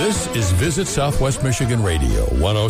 This is Visit Southwest Michigan Radio,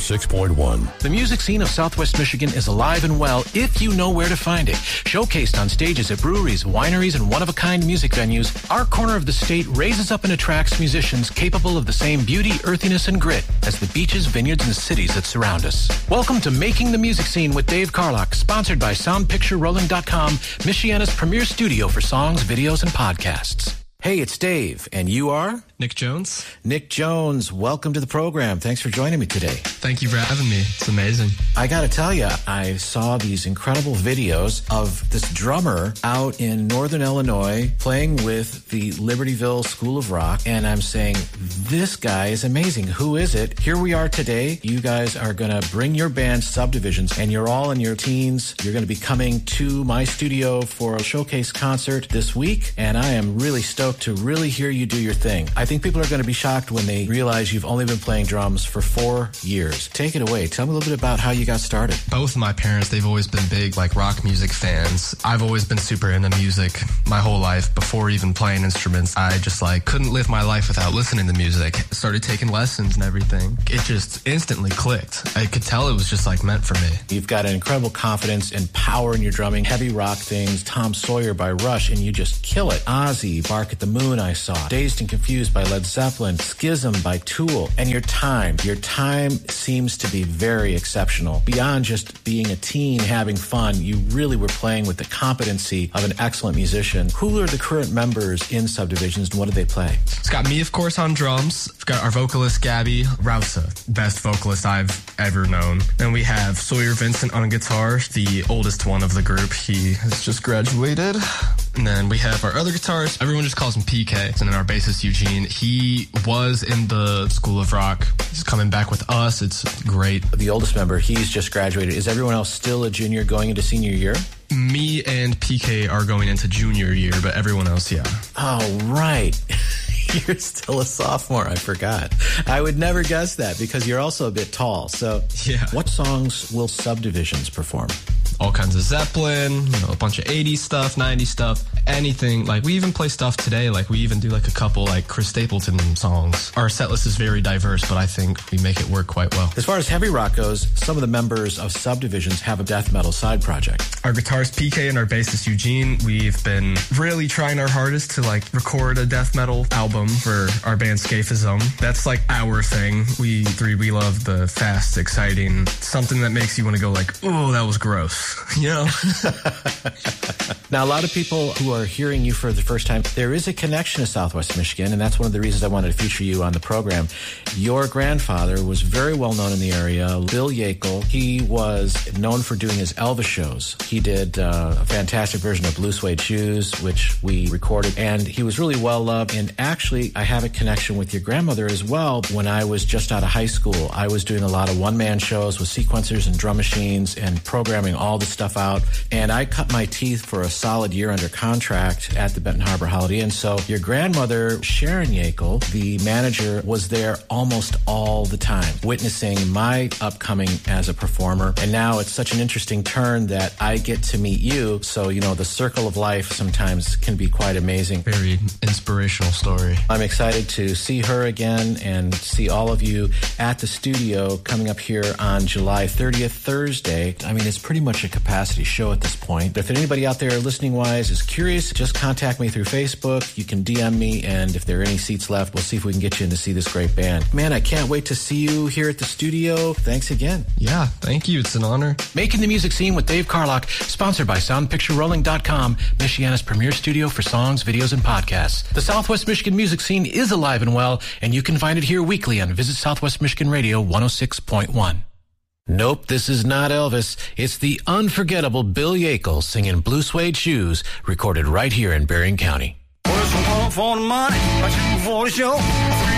106.1. The music scene of Southwest Michigan is alive and well if you know where to find it. Showcased on stages at breweries, wineries, and one-of-a-kind music venues, our corner of the state raises up and attracts musicians capable of the same beauty, earthiness, and grit as the beaches, vineyards, and cities that surround us. Welcome to Making the Music Scene with Dave Carlock, sponsored by SoundPictureRolling.com, Michiana's premier studio for songs, videos, and podcasts. Hey, it's Dave, and you are? Nick Jones. Nick Jones, welcome to the program. Thanks for joining me today. Thank you for having me. It's amazing. I got to tell you, I saw these incredible videos of this drummer out in Northern Illinois playing with the Libertyville School of Rock, and I'm saying, this guy is amazing. Who is it? Here we are today. You guys are going to bring your band Subdivisions, and you're all in your teens. You're going to be coming to my studio for a showcase concert this week, and I am really stoked to really hear you do your thing. I think people are going to be shocked when they realize you've only been playing drums for 4 years. Take it away. Tell me a little bit about how you got started. Both of my parents, they've always been big, rock music fans. I've always been super into music my whole life. Before even playing instruments, I just, couldn't live my life without listening to music. Started taking lessons and everything. It just instantly clicked. I could tell it was just, meant for me. You've got an incredible confidence and power in your drumming. Heavy rock things, Tom Sawyer by Rush, and you just kill it. Ozzy, Bark at the Moon, I saw. Dazed and Confused by Led Zeppelin, Schism by Tool, and your time seems to be very exceptional. Beyond just being a teen having fun, you really were playing with the competency of an excellent musician. Who are the current members in Subdivisions, and what do they play? It's got me, of course, on drums. We've got our vocalist, Gabby Rausa, best vocalist I've ever known. Then we have Sawyer Vincent on guitar, the oldest one of the group. He has just graduated. And then we have our other guitarist. Everyone just calls him PK. And then our bassist, Eugene. He was in the School of Rock. He's coming back with us. It's great. The oldest member, he's just graduated. Is everyone else still a junior going into senior year? Me and PK are going into junior year, but everyone else, yeah. Oh, right. You're still a sophomore. I forgot. I would never guess that because you're also a bit tall. So yeah. What songs will Subdivisions perform? All kinds of Zeppelin, a bunch of 80s stuff, 90s stuff, anything. We even play stuff today. We even do a couple Chris Stapleton songs. Our set list is very diverse, but I think we make it work quite well. As far as heavy rock goes, some of the members of Subdivisions have a death metal side project. Our guitarist PK and our bassist Eugene, we've been really trying our hardest to record a death metal album for our band Scaphism. That's our thing. We love the fast, exciting, something that makes you want to go oh, that was gross. Now, a lot of people who are hearing you for the first time, there is a connection to Southwest Michigan, and that's one of the reasons I wanted to feature you on the program. Your grandfather was very well known in the area, Bill Yakel. He was known for doing his Elvis shows. He did a fantastic version of Blue Suede Shoes, which we recorded, and he was really well loved. And actually, I have a connection with your grandmother as well. When I was just out of high school, I was doing a lot of one-man shows with sequencers and drum machines and programming all the stuff out. And I cut my teeth for a solid year under contract at the Benton Harbor Holiday Inn. So your grandmother, Sharon Yakel, the manager, was there almost all the time, witnessing my upcoming as a performer. And now it's such an interesting turn that I get to meet you. So, the circle of life sometimes can be quite amazing. Very inspirational story. I'm excited to see her again and see all of you at the studio coming up here on July 30th, Thursday. It's pretty much a capacity show at this point. But if anybody out there listening-wise is curious, just contact me through Facebook. You can DM me, and if there are any seats left, we'll see if we can get you in to see this great band. Man, I can't wait to see you here at the studio. Thanks again. Yeah, thank you. It's an honor. Making the Music Scene with Dave Carlock, sponsored by SoundPictureRolling.com, Michiana's premier studio for songs, videos, and podcasts. The Southwest Michigan music scene is alive and well, and you can find it here weekly on Visit Southwest Michigan Radio 106.1. Nope, this is not Elvis. It's the unforgettable Bill Yakel singing Blue Suede Shoes, recorded right here in Berrien County. Well, it's 1 for the money, 2 for the show,